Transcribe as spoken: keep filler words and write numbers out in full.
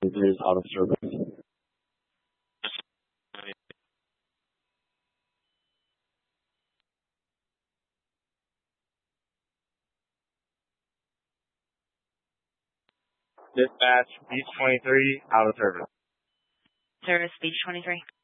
is out of service. Dispatch, Beach twenty-three, out of service. Service, Beach twenty-three.